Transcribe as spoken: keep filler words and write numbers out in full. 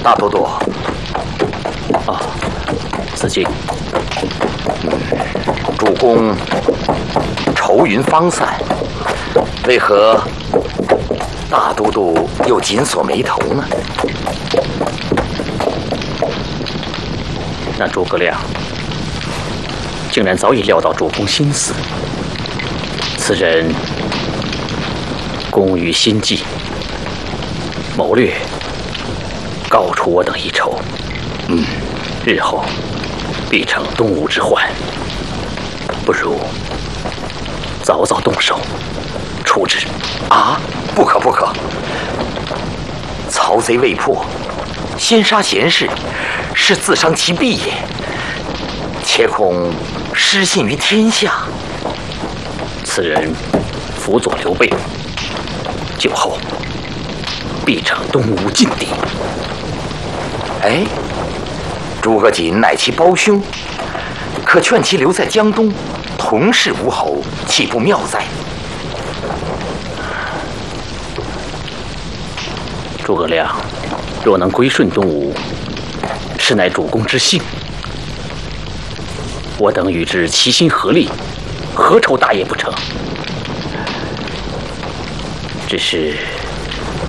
大都督。 啊，子敬。 嗯，主公愁云方散，为何大都督又紧锁眉头呢？ 那诸葛亮竟然早已料到主公心思，此人工于心计，谋略高出我等一筹。 嗯， 日后必成东吴之患，不如早早动手处置。 啊，不可不可！曹贼未破，先杀贤士，是自伤其臂也。且恐失信于天下。 此人辅佐刘备，酒后必成东吴劲敌。 哎，诸葛瑾乃其胞兄，可劝其留在江东，同是吴侯，岂不妙哉？ 诸葛亮若能归顺东吴，实乃主公之幸。我等与之齐心合力，何愁大业不成？只是